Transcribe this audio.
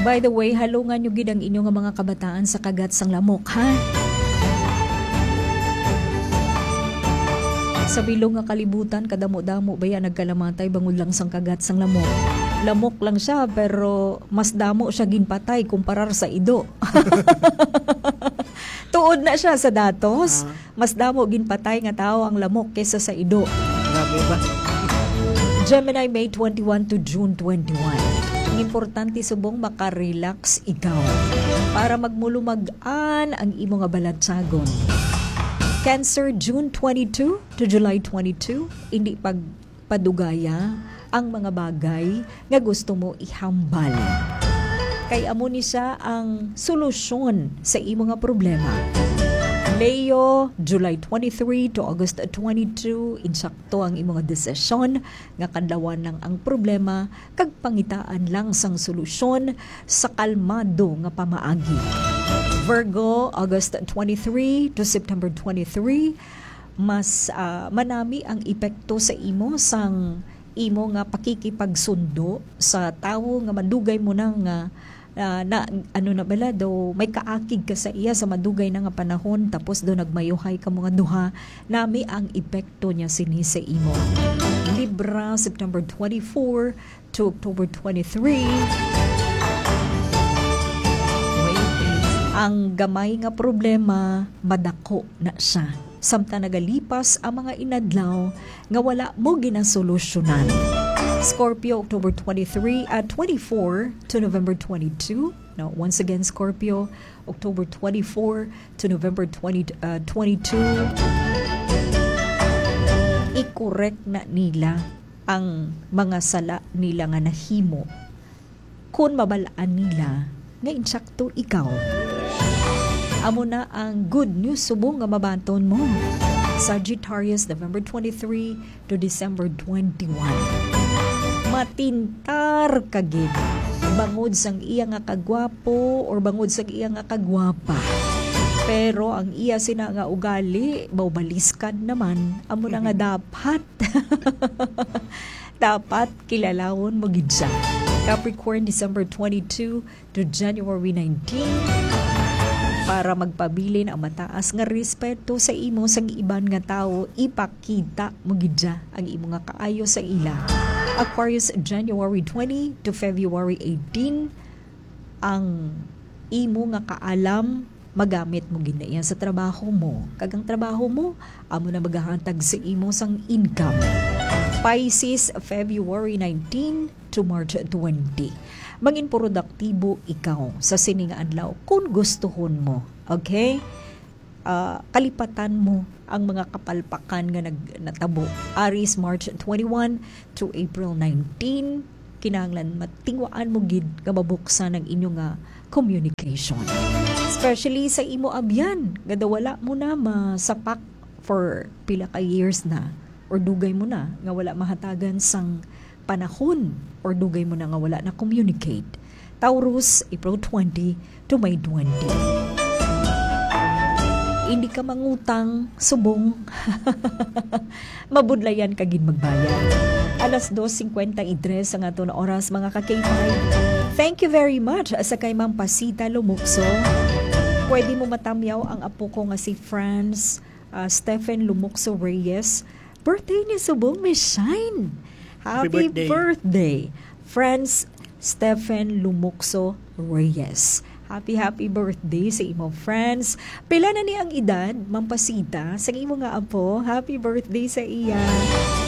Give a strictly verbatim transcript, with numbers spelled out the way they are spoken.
By the way, halungan nyo gid ang inyo nga mga kabataan sa kagat sang lamok, ha? Sa bilong nga kalibutan, kadamo-damo ba yan nagkalamatay bangod lang sang kagat sang lamok. Lamok lang siya, pero mas damo siya ginpatay kumparar sa ido. Tuod na siya sa datos, uh, mas damo ginpatay nga tao ang lamok kesa sa ido. Grabe ba? Gemini, May twenty-one to June twenty-one. Ang importante subong makarelax ikaw para magmulumagan ang imo nga balatsagon. Cancer, June twenty-two to July twenty-two. Hindi pagpadugaya ang mga bagay nga gusto mo ihambal. Kay amo ni siya ang solusyon sa imo nga problema. Leo, July twenty-three to August twenty-two, insakto ang imo nga desisyon nga kadlawan lang ang problema kag pangitaan lang sang solusyon sa kalmado nga pamaagi. Virgo, August twenty-three to September twenty-three, mas uh, manami ang epekto sa imo sang imo nga pakikipagsundo sa tawo nga madugay mo na nga Uh, na ano na bala do may kaakig ka sa iya sa madugay na nga panahon tapos do nagmayuhay ka mga duha nami ang epekto niya sini sa imo. Libra, September twenty-four to October twenty-three. Ang gamay nga problema madako na siya samtang nagalipas ang mga inadlaw nga wala mo ginasolusyonan. Scorpio, October twenty-three at twenty-four to November twenty-two. Now, once again, Scorpio, October twenty-four to November twenty, uh, twenty-two. I-correct na nila ang mga sala nila nga nahimo. Kung mabalaan nila, nga insakto ikaw. Amo na ang good news subong nga mabanton mo. Sagittarius, November twenty-three to December twenty-one. Matintar kagid bangod sang iya nga kagwapo or bangod sang iya nga kagwapa, pero ang iya sina nga ugali bawbaliskad naman amo na nga dapat dapat kilalawon mo gid siya. Capricorn, December twenty-two to January nineteen, para magpabilin ang mataas nga respeto sa imo sang iban nga tawo, ipakita mo gid siya ang imo nga kaayo sa ila. Aquarius, January twenty to February eighteen, ang imo nga kaalam magamit mo ginaiyan sa trabaho mo. Kagang trabaho mo, amo na maghahantag sa imo sang income. Pisces, February nineteen to March twenty. Mangin produktibo ikaw sa sining adlaw kung gustuhon mo. Okay? Uh, kalipatan mo ang mga kapalpakan nga nag natabo. Aries, March twenty-one to April nineteen, kinahanglan matingwaan mo gid nga mabuksan ang inyo nga communication. Especially sa imo abyan, nga wala mo na masapak for pila ka years na or dugay mo na nga wala mahatagan sang panahon or dugay mo na nga wala na communicate. Taurus, April twenty to May twenty. Hindi ka mangutang, subong. Mabudlayan ka gid magbayad. Alas dos fifty-three ang ato na oras, mga ka-K five. Thank you very much sa kay Ma'am Pasita Lumukso. Pwede mo matamyaw ang apo ko nga si Franz uh, Stephen Lumukso Reyes. Birthday ni subong, Miss Shine. Happy, Happy birthday. birthday, Franz Stephen Lumukso Reyes. Happy, happy birthday sa imo, friends. Pila na ni ang edad, Ma'am Pasita, sa imo nga apo. Happy birthday sa iya.